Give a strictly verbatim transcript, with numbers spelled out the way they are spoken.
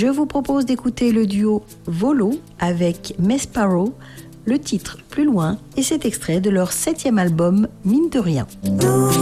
Je vous propose d'écouter le duo Volo avec Mesparo, le titre Plus loin, et cet extrait de leur septième album Mine de rien.